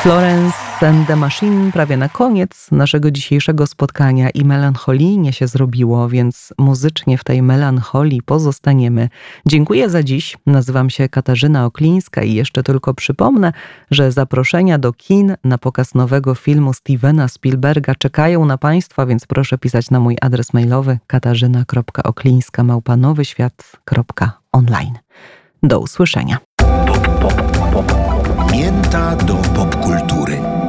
Florence and the Machine prawie na koniec naszego dzisiejszego spotkania i melancholijnie się zrobiło, więc muzycznie w tej melancholii pozostaniemy. Dziękuję za dziś. Nazywam się Katarzyna Oklińska i jeszcze tylko przypomnę, że zaproszenia do kin na pokaz nowego filmu Stevena Spielberga czekają na Państwa, więc proszę pisać na mój adres mailowy katarzyna.oklińska@nowyświat.online. Do usłyszenia. Mięta do popkultury.